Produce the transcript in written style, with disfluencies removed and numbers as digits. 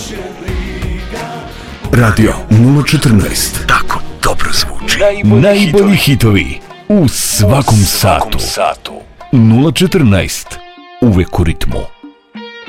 Radio 014. Tako dobro zvuči. Najbolji hitovi u svakom satu. 014. Uvek u ritmu.